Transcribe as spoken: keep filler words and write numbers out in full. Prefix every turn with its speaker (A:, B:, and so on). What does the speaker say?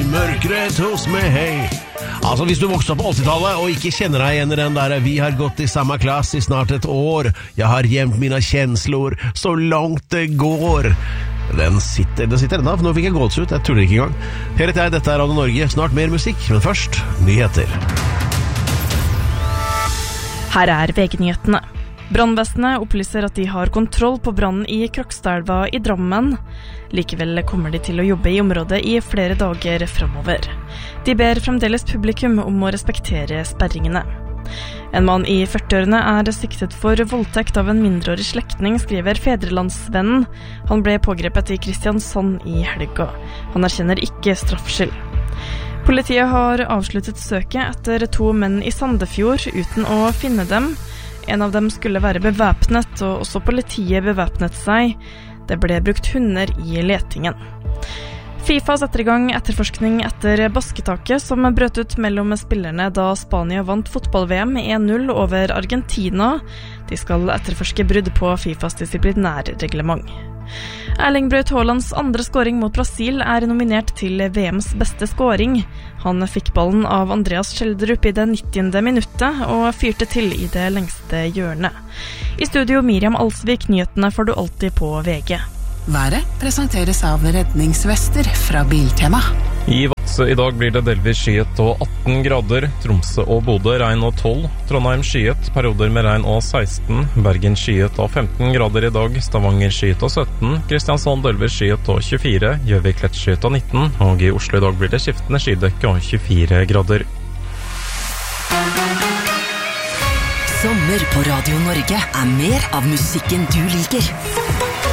A: mørkret hos meg, hei. Altså, hvis du vokste opp på åttitallet og ikke kjenner deg igjen i den der «Vi har gått i samme klass i snart et år, jeg har gjemt mine känslor så langt det går». Den sitter, den sitter enda, for nå fikk jeg gåts ut, jeg tuller ikke engang. Her heter jeg, dette er Radio Norge, snart mer musikk, men først nyheter.
B: Her er V G-nyhetene. Brannvesenet opplyser at de har kontroll på brannen i Krokstadelva i Drammen. Likevel kommer de til å jobbe i området i flere dager fremover. De ber fremdeles publikum om å respektere sperringene. En mann i førtiårene er siktet for voldtekt av en mindreårig slektning, skriver Fedrelandsvennen. Han ble pågrepet i Kristiansand i helga. Han erkjenner ikke straffskyld. Politiet har avsluttet søket etter to menn i Sandefjord uten å finne dem. En av dem skulle være bevæpnet, og også politiet bevæpnet seg. Det ble brukt hunder i letingen. FIFA setter i gang etterforskning etter basketaket som brøt ut mellom spillerne da Spania vant fotball-V M en null over Argentina. De skal etterforske brudd på FIFAs disiplinærreglement. Erling Braut Haalands andre scoring mot Brasil er nominert til V M's beste scoring. Han fikk ballen av Andreas Schjelderup i det nittiende minuttet og fyrte til i det lengste hjørnet. I studio Miriam Alsvik, nyhetene får du alltid på V G.
C: Været presenteres av redningsvester fra Biltema.
D: I Vadsø i dag blir det delvis skyet og atten grader, Tromsø og Bodø regn og tolv, Trondheim skyet, perioder med regn og seksten, Bergen skyet og femten grader i dag, Stavanger skyet og sytten, Kristiansand delvis skyet og tjuefire, Gjøvik lett skyet og nitten, og i Oslo i dag blir det skiftende skydekke og tjuefire grader.
E: Sommer på Radio Norge er mer av musikken du liker.